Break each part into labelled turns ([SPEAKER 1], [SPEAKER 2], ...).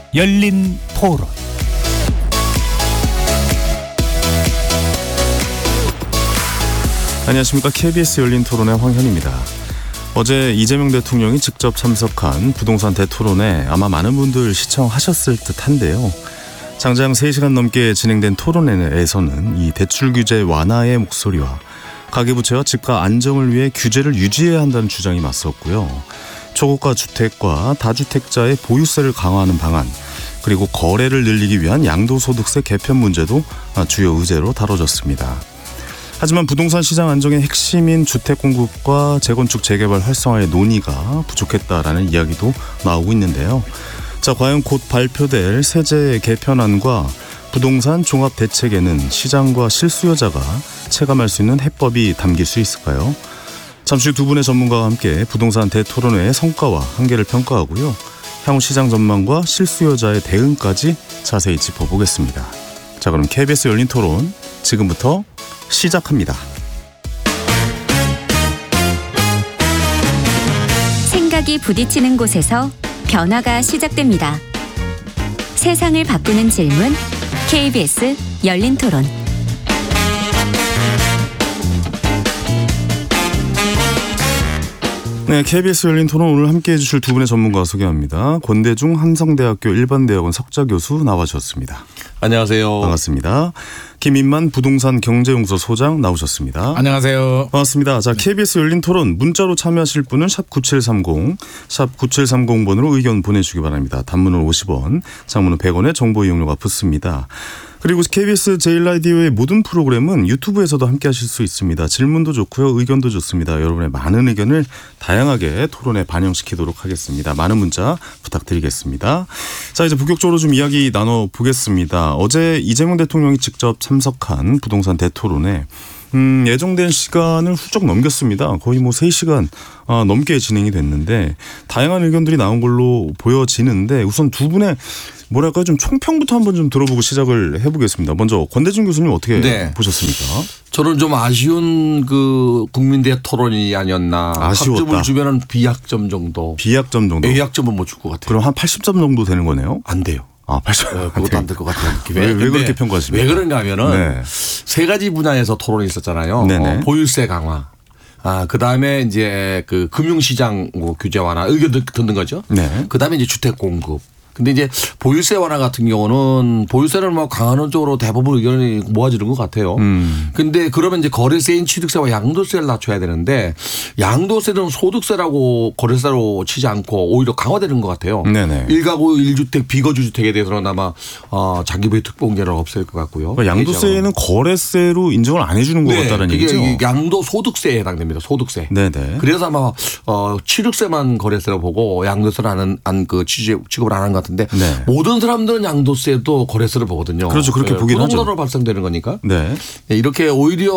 [SPEAKER 1] 열린 토론.
[SPEAKER 2] 안녕하십니까. KBS 열린 토론의 황현입니다. 어제 이재명 대통령이 직접 참석한 부동산 대토론에 아마 많은 분들 시청하셨을 듯한데요. 장장 3시간 넘게 진행된 토론회에서는 이 대출 규제 완화의 목소리와 가계부채와 집가 안정을 위해 규제를 유지해야 한다는 주장이 맞섰고요. 초고가 주택과 다주택자의 보유세를 강화하는 방안, 그리고 거래를 늘리기 위한 양도소득세 개편 문제도 주요 의제로 다뤄졌습니다. 하지만 부동산 시장 안정의 핵심인 주택 공급과 재건축 재개발 활성화의 논의가 부족했다라는 이야기도 나오고 있는데요. 자, 과연 곧 발표될 세제 개편안과 부동산 종합 대책에는 시장과 실수요자가 체감할 수 있는 해법이 담길 수 있을까요? 잠시 후 두 분의 전문가와 함께 부동산 대토론회의 성과와 한계를 평가하고요. 향후 시장 전망과 실수요자의 대응까지 자세히 짚어보겠습니다. 자, 그럼 KBS 열린 토론 지금부터 시작합니다.
[SPEAKER 3] 생각이 부딪히는 곳에서 변화가 시작됩니다. 세상을 바꾸는 질문, KBS 열린 토론.
[SPEAKER 2] 네, KBS 열린 토론 오늘 함께해 주실 두 분의 전문가 소개합니다. 권대중 한성대학교 일반대학원 석좌교수 나와주셨습니다.
[SPEAKER 4] 안녕하세요.
[SPEAKER 2] 반갑습니다. 김인만 부동산 경제용서 소장 나오셨습니다.
[SPEAKER 1] 안녕하세요.
[SPEAKER 2] 반갑습니다. 자, KBS 열린 토론 문자로 참여하실 분은 샵 9730, 샵 9730번으로 의견 보내주시기 바랍니다. 단문은 50원, 장문은 100원의 정보 이용료가 붙습니다. 그리고 KBS 제1라디오의 모든 프로그램은 유튜브에서도 함께 하실 수 있습니다. 질문도 좋고요. 의견도 좋습니다. 여러분의 많은 의견을 다양하게 토론에 반영시키도록 하겠습니다. 많은 문자 부탁드리겠습니다. 자, 이제 본격적으로 좀 이야기 나눠보겠습니다. 어제 이재명 대통령이 직접 참석한 부동산 대토론에 예정된 시간을 훌쩍 넘겼습니다. 거의 3시간 넘게 진행이 됐는데 다양한 의견들이 나온 걸로 보여지는데 우선 두 분의 뭐랄까 좀 총평부터 한번 좀 들어보고 시작을 해보겠습니다. 먼저 권대중 교수님 어떻게 보셨습니까?
[SPEAKER 4] 저는 좀 아쉬운 그 국민대 토론이 아니었나.
[SPEAKER 2] 아쉬웠다.
[SPEAKER 4] 학점을 주면은 B학점 정도.
[SPEAKER 2] B학점 정도.
[SPEAKER 4] A학점은 못 줄 것 같아요.
[SPEAKER 2] 그럼 한 80점 정도 되는 거네요?
[SPEAKER 4] 안 돼요.
[SPEAKER 2] 80점.
[SPEAKER 4] 그것도 안 될 것 같아요.
[SPEAKER 2] 왜 그렇게 평가하십니까?
[SPEAKER 4] 왜 그런가 하면은 세 가지 분야에서 토론이 있었잖아요. 보유세 강화. 그다음에 이제 그 금융시장 규제 완화 의견 듣는 거죠.
[SPEAKER 2] 네.
[SPEAKER 4] 그다음에 이제 주택 공급. 근데 이제 보유세 완화 같은 경우는 보유세를 뭐 강화하는 쪽으로 대부분 의견이 모아지는 것 같아요. 근데 그러면 이제 거래세인 취득세와 양도세를 낮춰야 되는데 양도세는 소득세라고 거래세로 치지 않고 오히려 강화되는 것 같아요.
[SPEAKER 2] 네네.
[SPEAKER 4] 1가구 1주택 비거주 주택에 대해서는 아마 장기보유 특공제를 없앨 것 같고요.
[SPEAKER 2] 그러니까 양도세는 거래세로 인정을 안 해주는 것 같다는 얘기죠.
[SPEAKER 4] 이게 양도 소득세에 해당됩니다. 소득세.
[SPEAKER 2] 네네.
[SPEAKER 4] 그래서 아마 취득세만 거래세로 보고 양도세를 취급을 안 한 것 같아요. 근데 모든 사람들은 양도세도 거래세를 보거든요.
[SPEAKER 2] 그렇죠. 그렇게 보긴 하죠.
[SPEAKER 4] 부동산으로 발생되는 거니까.
[SPEAKER 2] 네.
[SPEAKER 4] 이렇게 오히려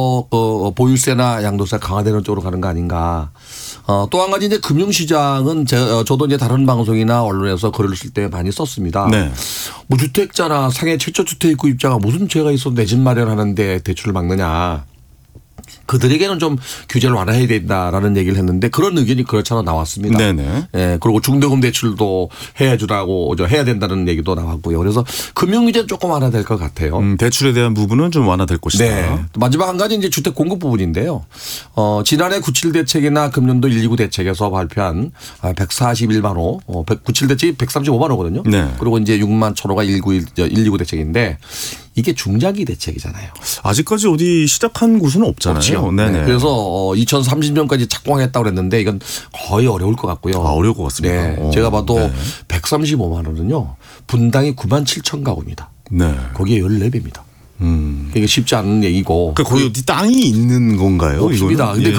[SPEAKER 4] 보유세나 양도세 강화되는 쪽으로 가는 거 아닌가. 또 한 가지 이제 금융시장은 저도 이제 다른 방송이나 언론에서 글을 쓸 때 많이 썼습니다.
[SPEAKER 2] 네.
[SPEAKER 4] 무주택자나 상해 최초 주택 구입자가 무슨 죄가 있어도 내 집 마련하는데 대출을 막느냐. 그들에게는 좀 규제를 완화해야 된다라는 얘기를 했는데 그런 의견이 그렇잖아 나왔습니다.
[SPEAKER 2] 네네.
[SPEAKER 4] 예, 그리고 중대금 대출도 해야 된다는 얘기도 나왔고요. 그래서 금융규제는 조금 완화될 것 같아요.
[SPEAKER 2] 대출에 대한 부분은 좀 완화될 것이다.
[SPEAKER 4] 네. 마지막 한 가지 이제 주택 공급 부분인데요. 지난해 97 대책이나 금년도 129 대책에서 발표한 141만 호, 97 대책이 135만 호거든요.
[SPEAKER 2] 네.
[SPEAKER 4] 그리고 이제 6만 1,000호가 129 대책인데 이게 중장기 대책이잖아요.
[SPEAKER 2] 아직까지 어디 시작한 곳은 없잖아요.
[SPEAKER 4] 없죠.
[SPEAKER 2] 네네.
[SPEAKER 4] 그래서 2030년까지 착공했다고 그랬는데 이건 거의 어려울 것 같고요.
[SPEAKER 2] 어려울 것 같습니다.
[SPEAKER 4] 네. 제가 봐도 135만 원은요. 분당이 9만 7천 가구입니다.
[SPEAKER 2] 네.
[SPEAKER 4] 거기에 14배입니다. 이게 쉽지 않은 얘기고.
[SPEAKER 2] 그러니까 거기 어디 땅이 있는 건가요?
[SPEAKER 4] 없습니다. 근데